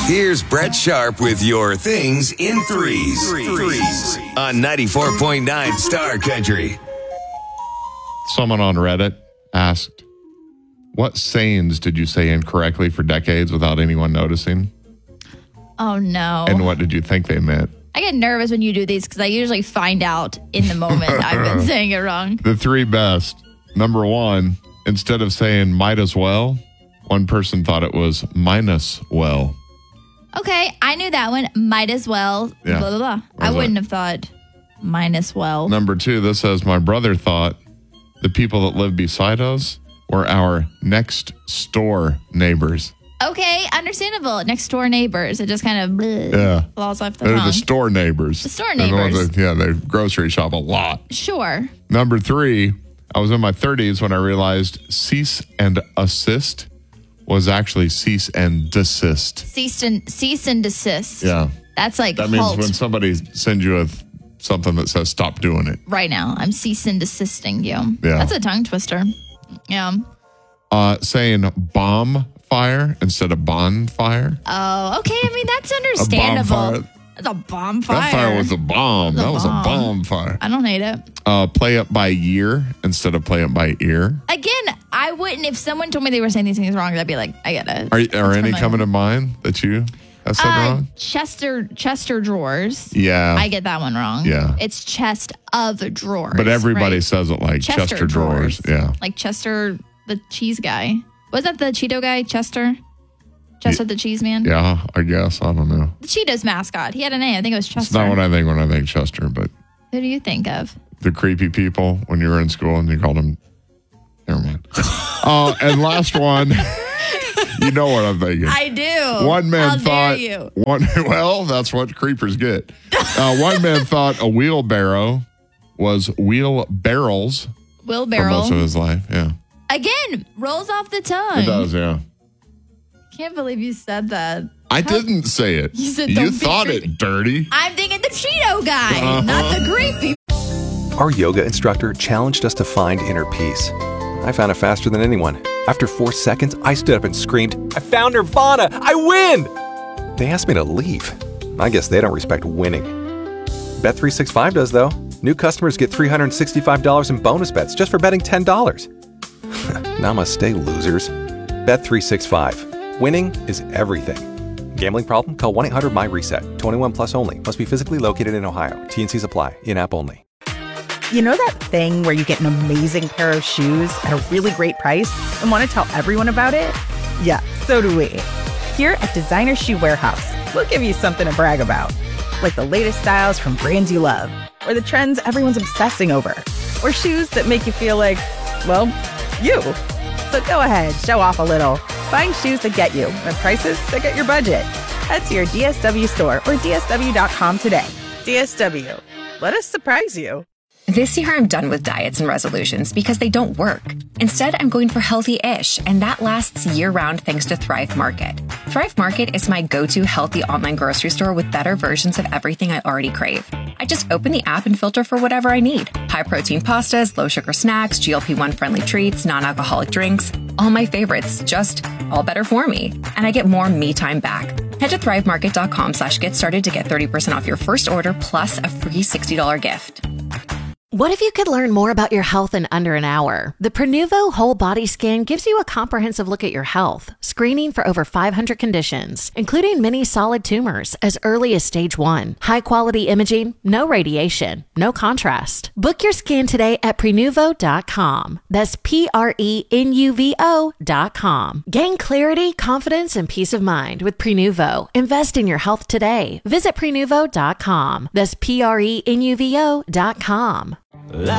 Here's Brett Sharp with your things in threes on 94.9 Star Country. Someone on Reddit asked, what sayings did you say incorrectly for decades without anyone noticing? Oh, no. And what did you think they meant? I get nervous when you do these because I usually find out in the moment I've been saying it wrong. The three best. Number one, instead of saying might as well, one person thought it was minus well. Okay, I knew that one. Might as well. Yeah. Blah, blah, blah. I wouldn't have thought minus well. Number two, this says my brother thought the people that live beside us were our next store neighbors. Okay, understandable. Next door neighbors. It just kind of falls off the They're tongue. the store neighbors. The store neighbors. They grocery shop a lot. Sure. Number three, I was in my 30s when I realized cease and assist was actually cease and desist. Cease and desist. Yeah. That's like That means halt. when somebody sends you something that says stop doing it. Right now, I'm cease and desisting you. Yeah. That's a tongue twister. Yeah. Saying bomb fire instead of bonfire. Oh, okay. I mean, that's understandable. bonfire. It's a bonfire. That fire was a bomb. That was a bonfire. I don't hate it. Play it by year instead of play it by ear. Again, I wouldn't. If someone told me they were saying these things wrong, I'd be like, I get it. Are any coming to mind that you have said wrong? Chester drawers. Yeah. I get that one wrong. Yeah. It's chest of drawers. But everybody right? says it like Chester drawers. Yeah. Like Chester, the cheese guy. Was that the Cheeto guy, Chester? Chester the cheese man? Yeah, I guess. I don't know. The Cheetos mascot. He had a name. I think it was Chester. It's not what I think when I think Chester, but Who do you think of? the creepy people when you were in school and you called them. Never mind. And last one, you know what I'm thinking. I do. One man How thought. dare you? Well, that's what creepers get. One man thought a wheelbarrow was wheelbarrels for Wheelbarrow. most of his life. Yeah, Again, rolls off the tongue. it does. Yeah, Can't believe you said that. I didn't say it. You said, you "Don't be thought creepy." it dirty. I'm thinking the Cheeto guy, not the creepy. Our yoga instructor challenged us to find inner peace. I found it faster than anyone. After 4 seconds, I stood up and screamed, I found Nirvana! I win! They asked me to leave. I guess they don't respect winning. Bet365 does, though. New customers get $365 in bonus bets just for betting $10. Namaste, losers. Bet365. Winning is everything. Gambling problem? Call 1-800-MY-RESET. 21 plus only. Must be physically located in Ohio. T&Cs apply. In-app only. You know that thing where you get an amazing pair of shoes at a really great price and want to tell everyone about it? Yeah, so do we. Here at Designer Shoe Warehouse, we'll give you something to brag about. Like the latest styles from brands you love, or the trends everyone's obsessing over, or shoes that make you feel like, well, you. So go ahead, show off a little. Find shoes that get you at prices that get your budget. Head to your DSW store or DSW.com today. DSW. Let us surprise you. This year, I'm done with diets and resolutions because they don't work. Instead, I'm going for healthy-ish, and that lasts year-round thanks to Thrive Market. Thrive Market is my go-to healthy online grocery store with better versions of everything I already crave. I just open the app and filter for whatever I need. High-protein pastas, low-sugar snacks, GLP-1 friendly treats, non-alcoholic drinks. All my favorites, just all better for me. And I get more me time back. Head to thrivemarket.com/get started to get 30% off your first order plus a free $60 gift. What if you could learn more about your health in under an hour? The Prenuvo Whole Body Scan gives you a comprehensive look at your health, screening for over 500 conditions, including many solid tumors as early as stage 1. High-quality imaging, no radiation, no contrast. Book your scan today at Prenuvo.com. That's Prenuvo.com. Gain clarity, confidence, and peace of mind with Prenuvo. Invest in your health today. Visit Prenuvo.com. That's Prenuvo.com.